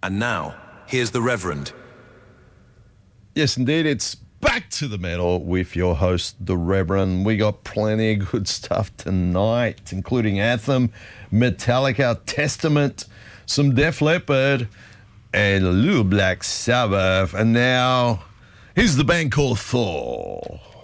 And now, here's the Reverend. Yes, indeed, it's back to the metal with your host, the Reverend. We got plenty of good stuff tonight, including Anthem, Metallica, Testament, some Def Leppard, and a little Black Sabbath. And now, here's the band called Thor.